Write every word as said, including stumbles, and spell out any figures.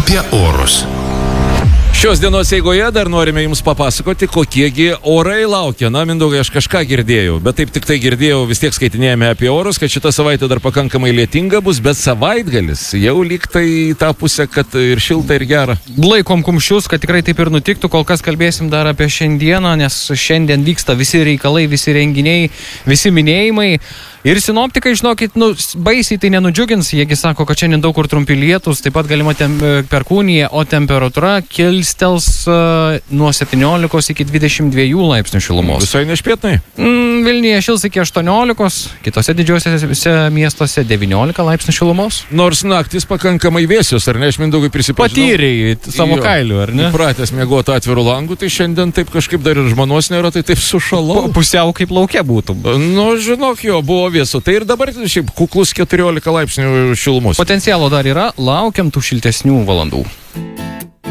apie orus. Šios dienos eigoje dar norime jums papasakoti, kokiegi orai laukia. Na, Mindaugai, aš kažką girdėjau, bet taip tik tai girdėjau, vis tiek skaitinėjame apie orus, kad šitą savaitę dar pakankamai lietinga bus, bet savaitgalis jau lyg tai į tą pusę, kad ir šilta, ir gera. Laikom kumščius, kad tikrai taip ir nutiktų, kol kas kalbėsim dar apie šiandieną, nes šiandien vyksta visi reikalai, visi renginiai, visi minėjimai. Ir sinoptikai, žinokit, nu, baisiai tai nenudžiugins, jiegi sako, kad šiandien daug kur trumpi lietus, taip pat galima tem, perkūnija, o temperatūra kilstels uh, nuo septyniolikos iki dvidešimt dviejų laipsnių šilumos. Visai nešpėtnai. Mm, Vilniuje šils iki aštuoniolikos, kitose didžiuosiuose miestuose devyniolika laipsnių šilumos. Nors naktis pakankamai vėsios, ar ne, aš Mindaugai prisipažinau. Patyrei savo kailiu, ar ne? Pratęs miegoti atvirų langų, tai šiandien taip kažkaip dar ir žmonos nėra, tai taip sušalau. Pusiau kaip lauke būtų. Nu, žinok, jo, buvo vėsu. Tai ir dabar šiaip kuklus keturiolika laipsnių šilumos. Potencialo dar yra, laukiam tų šiltesnių valandų.